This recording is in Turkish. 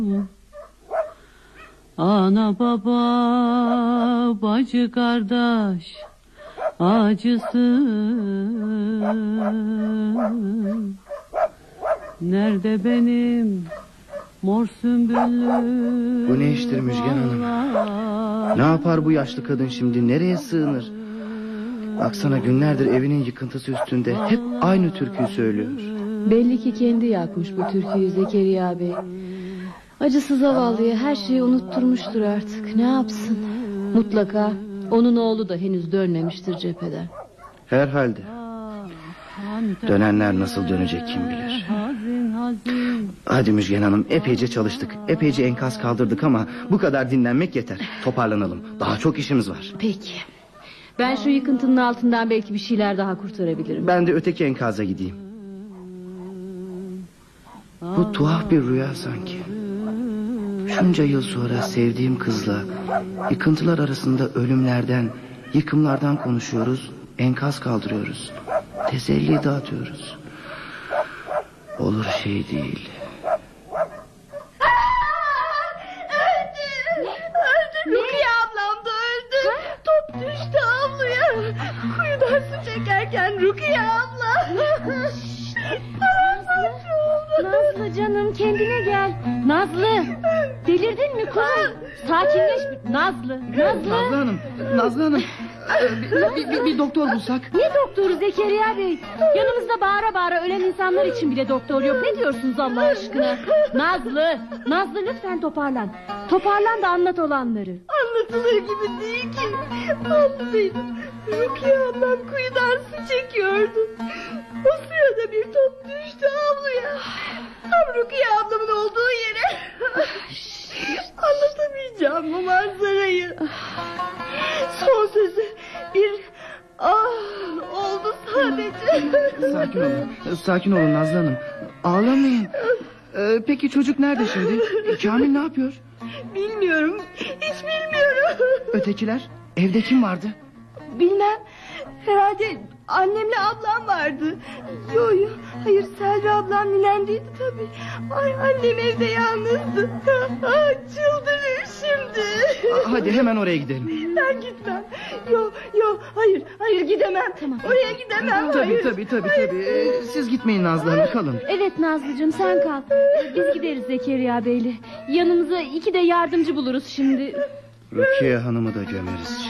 Ana baba, bacı kardeş acısı. Nerede benim mor sümbüllü? Bu ne iştir Müjgan Hanım? Ne yapar bu yaşlı kadın şimdi? Nereye sığınır? Baksana, günlerdir evinin yıkıntısı üstünde hep aynı türküyü söylüyor. Belli ki kendi yakmış bu türküyü Zekeriya Bey. Acısı zavallıya her şeyi unutturmuştur artık. Ne yapsın? Mutlaka onun oğlu da henüz dönmemiştir cepheden. Herhalde. Dönenler nasıl dönecek kim bilir. Hadi Müjgan Hanım, epeyce çalıştık, epeyce enkaz kaldırdık ama bu kadar dinlenmek yeter. Toparlanalım, daha çok işimiz var. Peki. Ben şu yıkıntının altından belki bir şeyler daha kurtarabilirim. Ben de öteki enkaza gideyim. Bu tuhaf bir rüya sanki. Şunca yıl sonra sevdiğim kızla yıkıntılar arasında ölümlerden, yıkımlardan konuşuyoruz, enkaz kaldırıyoruz, teselli dağıtıyoruz. Olur şey değil. Öldü. Rukiye ablam da öldü. Top düştü avluya. Kuyudan su çekerken Rukiye abla. Nazlı canım, kendine gel. Nazlı, delirdin mi kuzum? Sakinleş. Nazlı. Nazlı Hanım, bir doktor bulsak. Ne doktoru Zekeriya Bey? Yanımızda bağıra bağıra ölen insanlar için bile doktor yok. Ne diyorsunuz Allah aşkına? Nazlı lütfen toparlan. Toparlan da anlat olanları. Anlatılır gibi değil ki. Abla benim. Rukiye ablam kuyudan su çekiyordu. O sırada bir top düştü avluya. Tam Rukiye ablamın olduğu yere. Anlatamayacağım bu manzarayı. Son sözü bir oldu sadece. Sakin olun Nazlı Hanım. Ağlamayın. Peki çocuk nerede şimdi? Kamil ne yapıyor? Bilmiyorum. Hiç bilmiyorum. Ötekiler? Evde kim vardı? Bilmem. Herhalde annemle ablam vardı. Yo. Hayır, Selvi ablam Milen'deydi tabii. Ay, annem evde yalnızdı. Çıldırır şimdi. Hadi hemen oraya gidelim. Ben gitmem. Yo. Hayır gidemem. Tamam. Oraya gidemem. Hayır. Tabii. Siz gitmeyin Nazlı Hanım, kalın. Evet Nazlıcığım, sen kal. Biz gideriz Zekeriya Bey'le. Yanımıza 2 de yardımcı buluruz şimdi. Rukiye Hanım'ı da gömeriz.